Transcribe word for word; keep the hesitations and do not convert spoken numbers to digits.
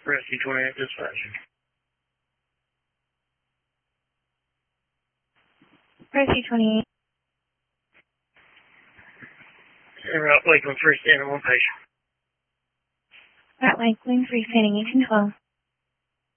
Rescue twenty-eight dispatch. Rescue twenty-eight. En route Lakeland freestanding one patient. At Lakeland freestanding eighteen twelve.